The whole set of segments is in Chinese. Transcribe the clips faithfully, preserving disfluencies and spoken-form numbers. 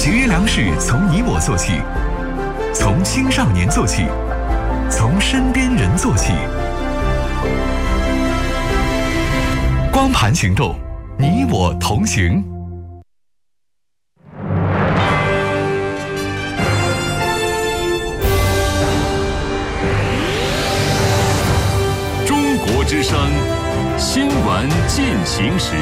节约粮食从你我做起，从青少年做起，从身边人做起。光盘行动，你我同行。 中国之声新闻进行时。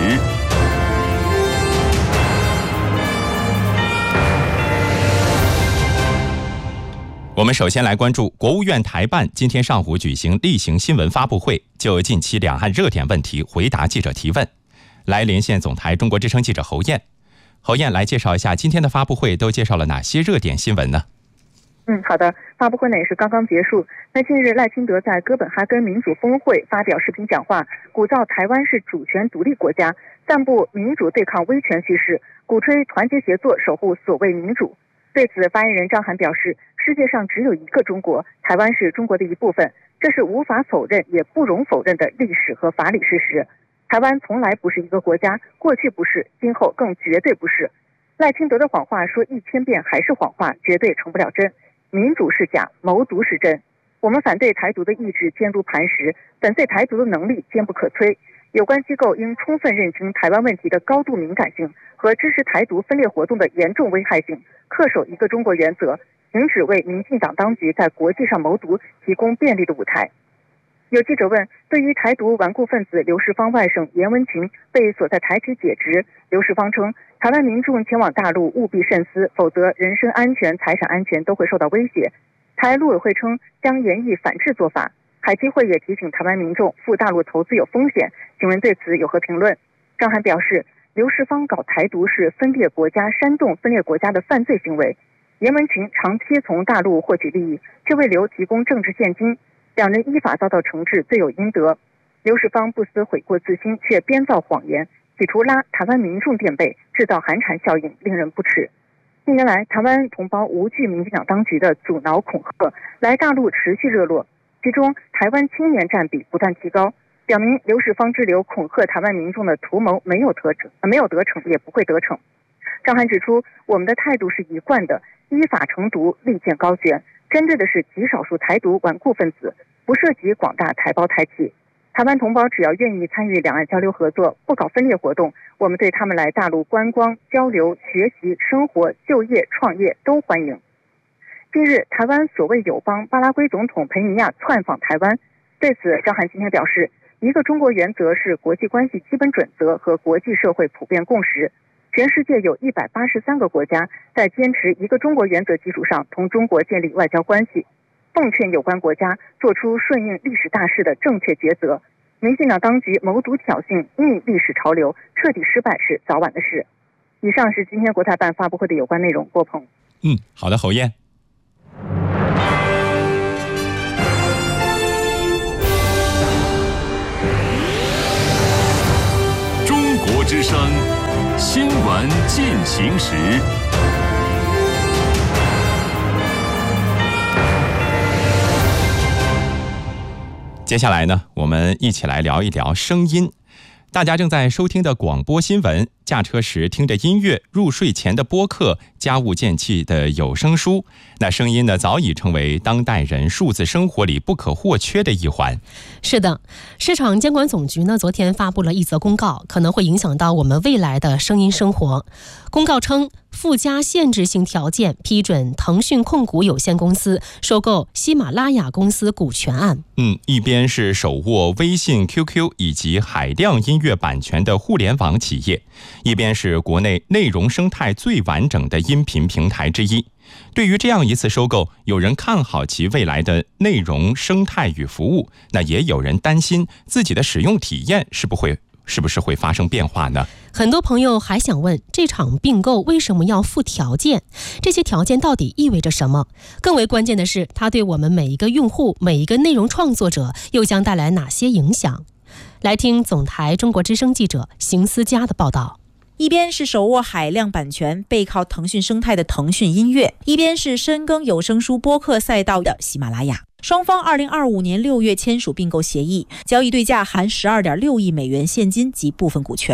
我们首先来关注国务院台办今天上午举行例行新闻发布会，就近期两岸热点问题回答记者提问。来连线总台中国之声记者侯燕。侯燕来介绍一下今天的发布会都介绍了哪些热点新闻呢？ 嗯，好的，发布会呢也是刚刚结束。那近日赖清德在哥本哈根民主峰会发表视频讲话，鼓噪台湾是主权独立国家，散布民主对抗威权叙事，鼓吹团结协作守护所谓民主。对此，发言人张涵表示，世界上只有一个中国，台湾是中国的一部分，这是无法否认也不容否认的历史和法理事实。台湾从来不是一个国家，过去不是，今后更绝对不是。赖清德的谎话说一千遍还是谎话，绝对成不了真。民主是假，谋独是真。我们反对台独的意志坚如磐石，粉碎台独的能力坚不可摧。有关机构应充分认清台湾问题的高度敏感性和支持台独分裂活动的严重危害性，恪守一个中国原则，停止为民进党当局在国际上谋独提供便利的舞台。有记者问，对于台独顽固分子刘世芳外甥严文群被锁在台体解职，刘世芳称，台湾民众前往大陆务必慎思，否则人身安全、财产安全都会受到威胁。台陆委会称将严厉反制做法。海基会也提醒台湾民众赴大陆投资有风险，请问对此有何评论？张涵表示，刘世芳搞台独是分裂国家、煽动分裂国家的犯罪行为。严文群长期从大陆获取利益，却为刘提供政治现金，两人依法遭到惩治，罪有应得。刘世芳不思悔过自新，却编造谎言，企图拉台湾民众垫背，制造寒蝉效应，令人不齿。近年来，台湾同胞无惧民进党当局的阻挠恐吓，来大陆持续热络。其中，台湾青年占比不断提高，表明刘世芳之流恐吓台湾民众的图谋没有得逞，没有得逞，也不会得逞。张涵指出，我们的态度是一贯的，依法惩毒，利剑高悬，针对的是极少数台独顽固分子，不涉及广大台胞台企。台湾同胞只要愿意参与两岸交流合作，不搞分裂活动，我们对他们来大陆观光、交流、学习、生活、就业、创业都欢迎。近日，台湾所谓友邦巴拉圭总统佩尼亚窜访台湾，对此，张涵今天表示，一个中国原则是国际关系基本准则和国际社会普遍共识。全世界有一百八十三个国家在坚持一个中国原则基础上同中国建立外交关系，奉劝有关国家做出顺应历史大势的正确抉择。民进党当局谋独挑衅，逆历史潮流，彻底失败是早晚的事。以上是今天国台办发布会的有关内容。郭鹏。 嗯，好的，侯燕。 中国之声新闻进行时。 接下来呢，我们一起来聊一聊声音。大家正在收听的广播新闻，驾车时听着音乐，入睡前的播客，家务间隙的有声书，那声音呢，早已成为当代人数字生活里不可或缺的一环。 是的，市场监管总局呢，昨天发布了一则公告，可能会影响到我们未来的声音生活。公告称，附加限制性条件批准腾讯控股有限公司收购喜马拉雅公司股权案。 嗯，一边是手握微信、Q Q 以及海量音乐版权的互联网企业，一边是国内内容生态最完整的音频平台之一。对于这样一次收购，有人看好其未来的内容生态与服务，那也有人担心自己的使用体验是不会是不是会发生变化呢？ 很多朋友还想问，这场并购为什么要附条件？这些条件到底意味着什么？更为关键的是，它对我们每一个用户、每一个内容创作者又将带来哪些影响？来听总台中国之声记者邢思佳的报道。 一边是手握海量版权、背靠腾讯生态的腾讯音乐，一边是深耕有声书播客赛道的喜马拉雅。双方二零二五年六月签署并购协议，交易对价含十二点六亿美元现金及部分股权。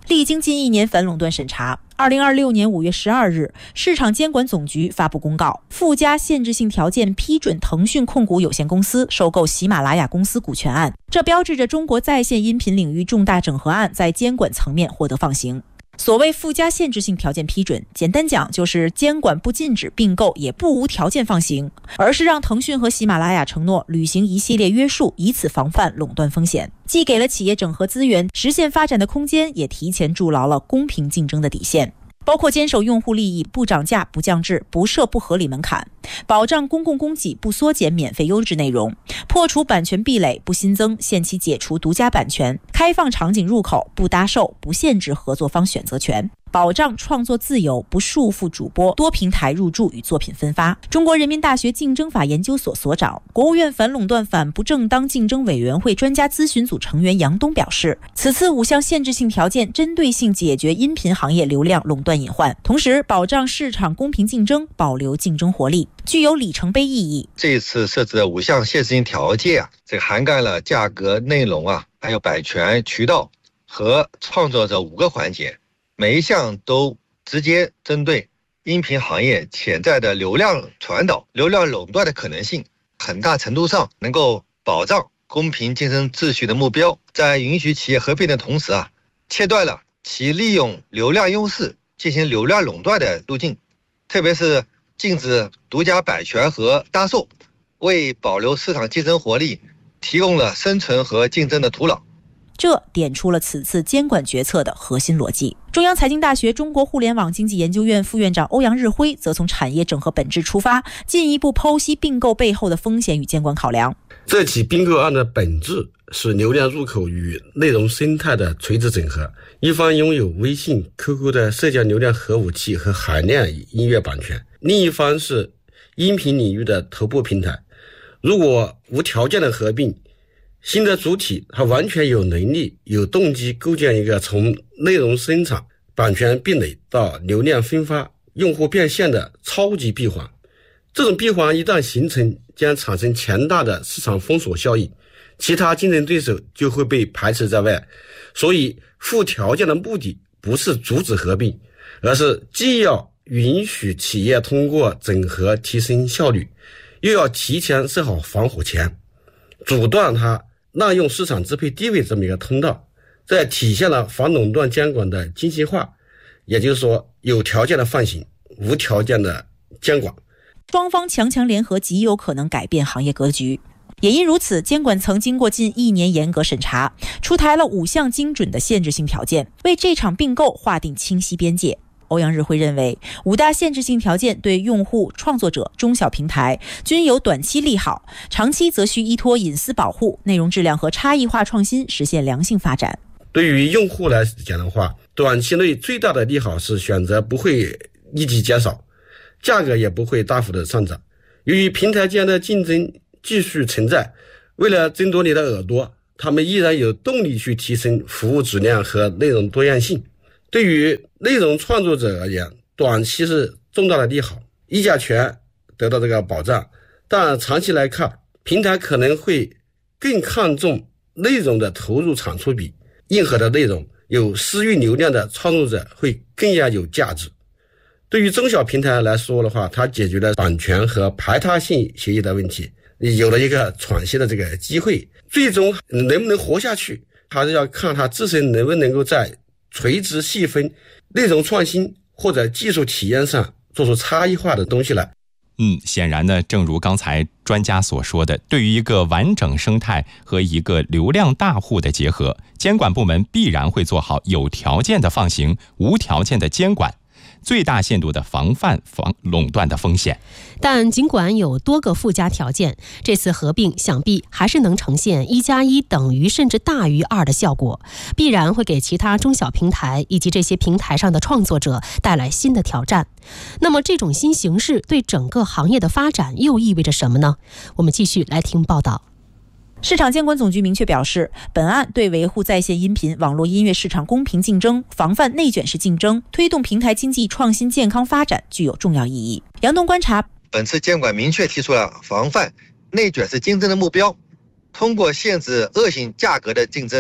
历经近一年反垄断审查，二零二六年五月十二日，市场监管总局发布公告，附加限制性条件批准腾讯控股有限公司收购喜马拉雅公司股权案，这标志着中国在线音频领域重大整合案在监管层面获得放行。所谓附加限制性条件批准，简单讲就是监管不禁止并购，也不无条件放行，而是让腾讯和喜马拉雅承诺履行一系列约束，以此防范垄断风险，既给了企业整合资源、实现发展的空间，也提前筑牢了公平竞争的底线。包括坚守用户利益，不涨价、不降质、不设不合理门槛，保障公共供给，不缩减免费优质内容，破除版权壁垒，不新增限期解除独家版权，开放场景入口，不搭售，不限制合作方选择权，保障创作自由，不束缚主播多平台入驻与作品分发。中国人民大学竞争法研究所所长、国务院反垄断反不正当竞争委员会专家咨询组成员杨东表示，此次五项限制性条件针对性解决音频行业流量垄断隐患，同时保障市场公平竞争，保留竞争活力，具有里程碑意义。 这一次设置的五项限制性条件啊，这个涵盖了价格、内容啊，还有版权、渠道和创作者五个环节，每一项都直接针对音频行业潜在的流量传导、流量垄断的可能性，很大程度上能够保障公平竞争秩序的目标，在允许企业合并的同时啊，切断了其利用流量优势进行流量垄断的路径，特别是禁止独家版权和搭售，为保留市场竞争活力提供了生存和竞争的土壤。 这点出了此次监管决策的核心逻辑。中央财经大学中国互联网经济研究院副院长欧阳日辉则从产业整合本质出发，进一步剖析并购背后的风险与监管考量。 这起并购案的本质是流量入口与内容生态的垂直整合，一方拥有微信、Q Q 的社交流量核武器和海量音乐版权，另一方是音频领域的头部平台。如果无条件的合并，新的主体它完全有能力、有动机构建一个从内容生产、版权壁垒到流量分发、用户变现的超级闭环。这种闭环一旦形成，将产生强大的市场封锁效应，其他竞争对手就会被排斥在外。所以附条件的目的不是阻止合并，而是既要允许企业通过整合提升效率，又要提前设好防火墙，阻断它滥用市场支配地位这么一个通道，这体现了反垄断监管的精细化，也就是说有条件的放行，无条件的监管。 双方强强联合极有可能改变行业格局。也因如此，监管层经过近一年严格审查，出台了五项精准的限制性条件，为这场并购划定清晰边界。欧阳日辉认为，五大限制性条件对用户、创作者、中小平台均有短期利好，长期则需依托隐私保护、内容质量和差异化创新实现良性发展。 对于用户来讲的话，短期内最大的利好是选择不会立即减少，价格也不会大幅的上涨。由于平台间的竞争继续存在，为了争夺你的耳朵，他们依然有动力去提升服务质量和内容多样性。对于内容创作者而言，短期是重大的利好，议价权得到这个保障，但长期来看，平台可能会更看重内容的投入产出比，硬核的内容，有私域流量的创作者会更加有价值。对于中小平台来说的话，它解决了版权和排他性协议的问题，有了一个喘息的这个机会。最终能不能活下去，还是要看它自身能不能够在垂直细分、内容创新或者技术体验上做出差异化的东西来。 嗯，显然呢，正如刚才专家所说的，对于一个完整生态和一个流量大户的结合，监管部门必然会做好有条件的放行、无条件的监管，最大限度的防范防垄断的风险。 但尽管有多个附加条件，这次合并想必还是能呈现一加一等于甚至大于二的效果，必然会给其他中小平台以及这些平台上的创作者带来新的挑战。那么这种新形势对整个行业的发展又意味着什么呢？我们继续来听报道。 市场监管总局明确表示，本案对维护在线音频网络音乐市场公平竞争、防范内卷式竞争、推动平台经济创新健康发展具有重要意义。杨东观察， 本次监管明确提出了防范内卷式竞争的目标，通过限制恶性价格的竞争，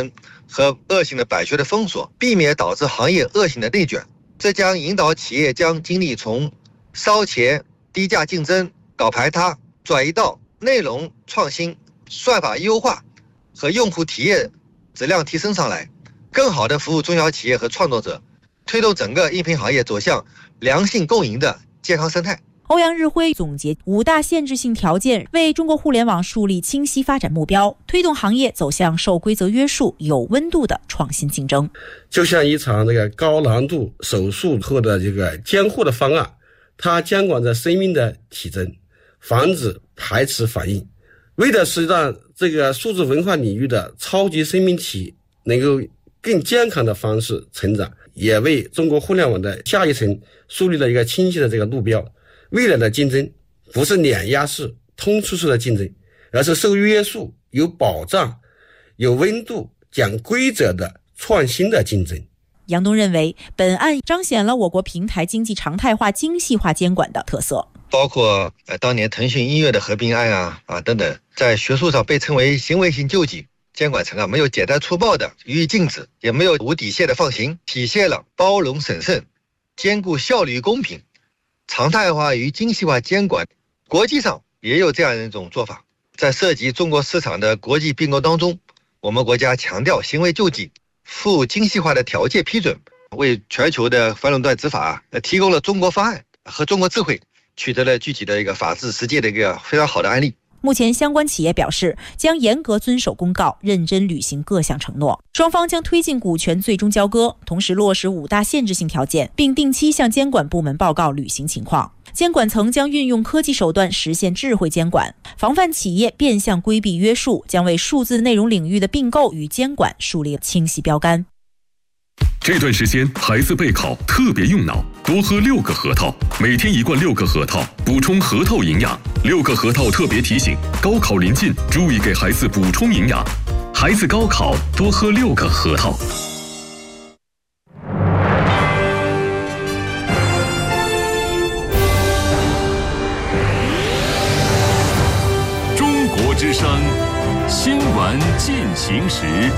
和恶性的摆缺的封锁，避免导致行业恶性的内卷。这将引导企业将精力从烧钱、低价竞争、搞排他，转移到内容创新、算法优化和用户体验质量提升上来，更好地服务中小企业和创作者，推动整个音频行业走向良性共赢的健康生态。 欧阳日辉总结五大限制性条件，为中国互联网树立清晰发展目标，推动行业走向受规则约束、有温度的创新竞争。 就像一场这个高难度手术后的这个监护的方案，它监管着生命的体征，防止排斥反应，为的是让这个数字文化领域的超级生命体能够更健康的方式成长，也为中国互联网的下一层树立了一个清晰的这个路标。未来的竞争不是碾压式、通吃式的竞争，而是受约束、有保障、有温度、讲规则的创新的竞争。 杨东认为，本案彰显了我国平台经济常态化、精细化监管的特色， 包括呃当年腾讯音乐的合并案啊啊等等，在学术上被称为行为性救济。监管层啊没有简单粗暴的予以禁止，也没有无底线的放行，体现了包容审慎、兼顾效率与公平。常态化与精细化监管，国际上也有这样一种做法。在涉及中国市场的国际并购当中，我们国家强调行为救济，附精细化的条件批准，为全球的反垄断执法提供了中国方案和中国智慧，取得了具体的一个法治实践的一个非常好的案例。 目前相关企业表示将严格遵守公告，认真履行各项承诺。双方将推进股权最终交割，同时落实五大限制性条件，并定期向监管部门报告履行情况。监管层将运用科技手段实现智慧监管，防范企业变相规避约束，将为数字内容领域的并购与监管树立清晰标杆。 这段时间孩子备考特别用脑，多喝六个核桃，每天一罐六个核桃，补充核桃营养。六个核桃特别提醒：高考临近，注意给孩子补充营养。孩子高考多喝六个核桃。 中国之声新闻进行时。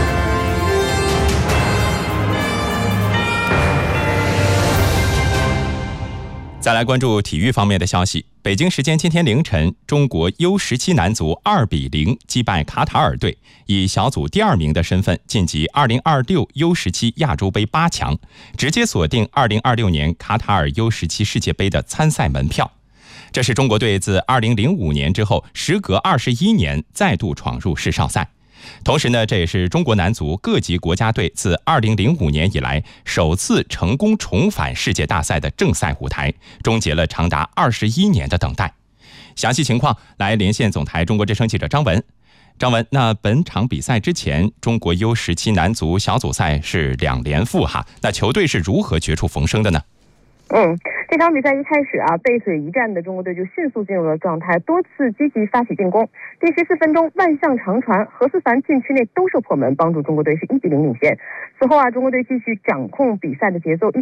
再来关注体育方面的消息。北京时间今天凌晨，中国 U 十七 男足二比零击败卡塔尔队，以小组第二名的身份晋级二零二六 U 十七 亚洲杯八强，直接锁定二零二六年卡塔尔 U 十七 世界杯的参赛门票。这是中国队自二零零五年之后，时隔二十一年再度闯入世少赛。同时呢，这也是中国男足各级国家队自二零零五年以来首次成功重返世界大赛的正赛舞台，终结了长达二十一年的等待。详细情况来连线总台中国之声记者张文。张文，那本场比赛之前，中国 U 十七 男足小组赛是两连负哈，那球队是如何绝处逢生的呢？ 嗯，这场比赛一开始啊，背水一战的中国队就迅速进入了状态，多次积极发起进攻。第十四分钟，万象长传，何思凡禁区内兜射破门，帮助中国队是一比零领先。此后啊，中国队继续掌控比赛的节奏。